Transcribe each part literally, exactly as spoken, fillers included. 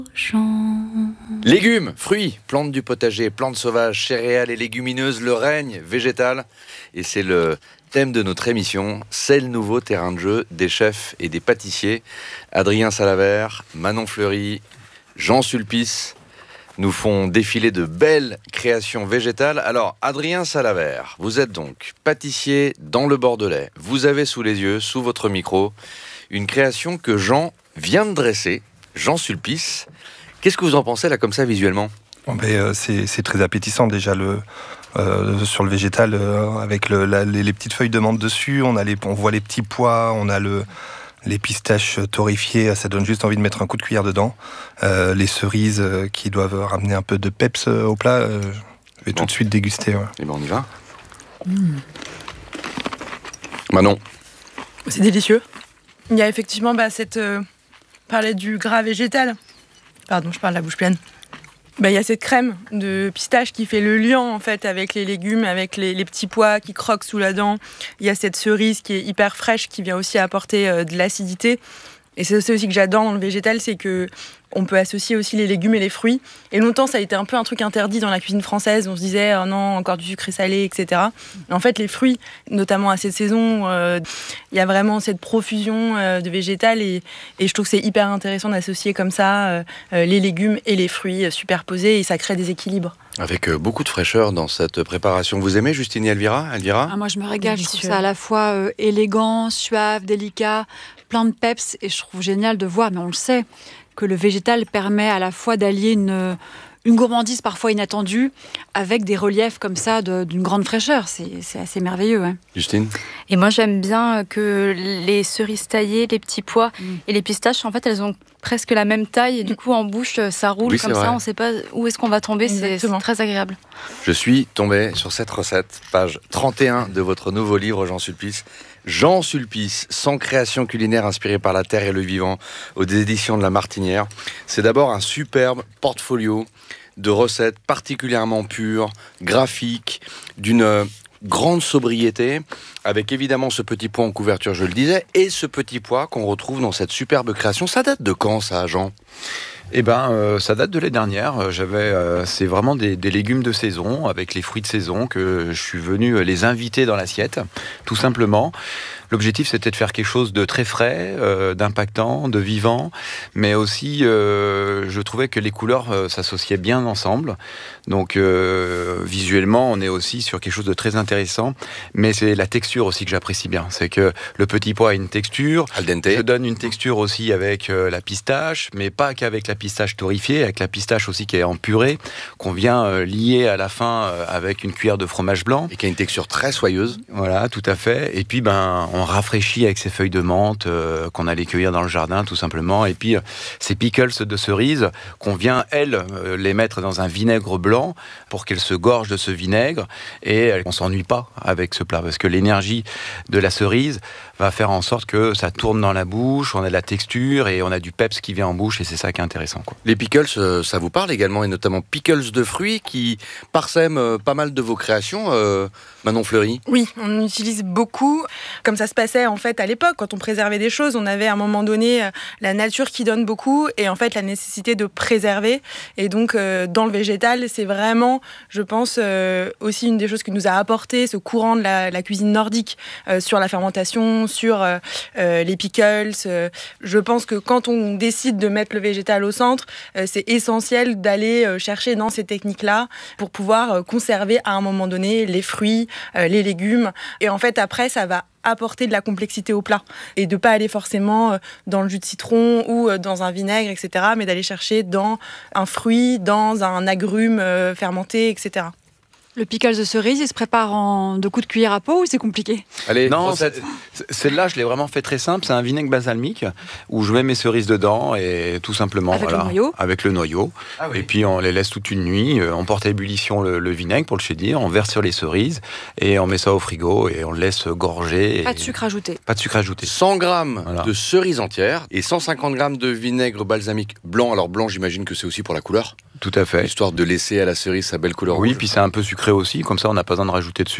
Légumes, fruits, plantes du potager, plantes sauvages, céréales et légumineuses, le règne végétal. Et c'est le thème de notre émission. C'est le nouveau terrain de jeu des chefs et des pâtissiers. Adrien Salavert, Manon Fleury, Jean Sulpice nous font défiler de belles créations végétales. Alors, Adrien Salavert, vous êtes donc pâtissier dans le Bordelais. Vous avez sous les yeux, sous votre micro, une création que Jean vient de dresser. Jean Sulpice, qu'est-ce que vous en pensez là comme ça visuellement ? Oh ben, euh, c'est, c'est très appétissant déjà le, euh, sur le végétal euh, avec le, la, les, les petites feuilles de menthe dessus, on, a les, on voit les petits pois, on a le, les pistaches torréfiées, ça donne juste envie de mettre un coup de cuillère dedans, euh, les cerises euh, qui doivent ramener un peu de peps euh, au plat, euh, je vais bon. tout de suite déguster. Ouais. Et ben on y va. Mmh. Manon. C'est délicieux. Il y a effectivement bah, cette... Euh... parlait du gras végétal. Pardon, je parle la bouche pleine. Bah, y a cette crème de pistache qui fait le lien en fait avec les légumes, avec les, les petits pois qui croquent sous la dent. Il y a cette cerise qui est hyper fraîche qui vient aussi apporter euh, de l'acidité. Et c'est aussi que j'adore dans le végétal, c'est que on peut associer aussi les légumes et les fruits. Et longtemps, ça a été un peu un truc interdit dans la cuisine française. On se disait, oh non, encore du sucré salé, et cetera. Et en fait, les fruits, notamment à cette saison, euh, il y a vraiment cette profusion euh, de végétal. Et, et je trouve que c'est hyper intéressant d'associer comme ça euh, les légumes et les fruits euh, superposés. Et ça crée des équilibres. Avec euh, beaucoup de fraîcheur dans cette préparation. Vous aimez, Justine et Elvira, Elvira ah, Moi, je me régale. Je trouve ça à la fois euh, élégant, suave, délicat, plein de peps. Et je trouve génial de voir, mais on le sait, que le végétal permet à la fois d'allier une, une gourmandise parfois inattendue avec des reliefs comme ça de, d'une grande fraîcheur. C'est, c'est assez merveilleux. Hein. Justine ? Et moi, j'aime bien que les cerises taillées, les petits pois mmh. et les pistaches, en fait, elles ont presque la même taille. Et du coup, en bouche, ça roule oui, comme ça. On ne sait pas où est-ce qu'on va tomber. C'est, c'est très agréable. Je suis tombé sur cette recette, page trente et un de votre nouveau livre, Jean Sulpice. Jean Sulpice, sans création culinaire inspirée par la terre et le vivant, aux éditions de La Martinière. C'est d'abord un superbe portfolio de recettes particulièrement pures, graphiques, d'une grande sobriété, avec évidemment ce petit pois en couverture, je le disais, et ce petit pois qu'on retrouve dans cette superbe création. Ça date de quand, ça, Jean ? Eh ben, euh, ça date de l'année dernière. J'avais, euh, c'est vraiment des, des légumes de saison, avec les fruits de saison, que je suis venu les inviter dans l'assiette, tout simplement. L'objectif, c'était de faire quelque chose de très frais, euh, d'impactant, de vivant, mais aussi, euh, je trouvais que les couleurs euh, s'associaient bien ensemble. Donc, euh, visuellement, on est aussi sur quelque chose de très intéressant, mais c'est la texture aussi que j'apprécie bien. C'est que le petit pois a une texture, al dente. Je donne une texture aussi avec euh, la pistache, mais pas qu'avec la pistache torréfiée, avec la pistache aussi qui est en purée, qu'on vient euh, lier à la fin euh, avec une cuillère de fromage blanc. Et qui a une texture très soyeuse. Voilà, tout à fait. Et puis, ben, on rafraîchit avec ces feuilles de menthe euh, qu'on allait cueillir dans le jardin, tout simplement. Et puis, euh, ces pickles de cerises qu'on vient, elles, euh, les mettre dans un vinaigre blanc pour qu'elles se gorgent de ce vinaigre. Et euh, on s'ennuie pas avec ce plat, parce que l'énergie de la cerise va faire en sorte que ça tourne dans la bouche, on a de la texture et on a du peps qui vient en bouche, et c'est ça qui est intéressant, quoi. Les pickles, euh, ça vous parle également, et notamment pickles de fruits qui parsèment euh, pas mal de vos créations, euh, Manon Fleury. Oui, on utilise beaucoup, comme ça se passait en fait à l'époque, quand on préservait des choses, on avait à un moment donné euh, la nature qui donne beaucoup, et en fait la nécessité de préserver, et donc euh, dans le végétal, c'est vraiment, je pense, euh, aussi une des choses que nous a apporté ce courant de la, la cuisine nordique euh, sur la fermentation, sur euh, euh, les pickles. Euh, je pense que quand on décide de mettre le végétal au centre, euh, c'est essentiel d'aller euh, chercher dans ces techniques-là pour pouvoir euh, conserver à un moment donné les fruits, euh, les légumes. Et en fait, après, ça va apporter de la complexité au plat et de pas aller forcément dans le jus de citron ou dans un vinaigre, et cetera, mais d'aller chercher dans un fruit, dans un agrume euh, fermenté, et cetera. Le pickles de cerise, il se prépare en deux coups de cuillère à peau ou c'est compliqué ? Allez, non, c'est, celle-là, je l'ai vraiment fait très simple. C'est un vinaigre balsamique où je mets mes cerises dedans et tout simplement, avec voilà, le noyau. Avec le noyau. Ah oui. Et puis on les laisse toute une nuit. On porte à ébullition le, le vinaigre pour le chérir. On verse sur les cerises et on met ça au frigo et on le laisse gorger. Pas de sucre ajouté. Pas de sucre ajouté. cent grammes voilà. de cerises entières et cent cinquante grammes de vinaigre balsamique blanc. Alors blanc, j'imagine que c'est aussi pour la couleur. Tout à fait. Histoire de laisser à la cerise sa belle couleur oui, rouge. Puis c'est un peu sucré aussi. Comme ça, on n'a pas besoin de rajouter de sucre.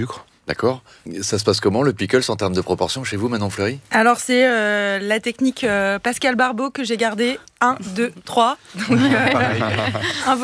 D'accord. Ça se passe comment le pickles en termes de proportion chez vous, Manon Fleury? Alors c'est euh, la technique euh, Pascal Barbeau que j'ai gardée. un, deux, trois. Donc, euh, un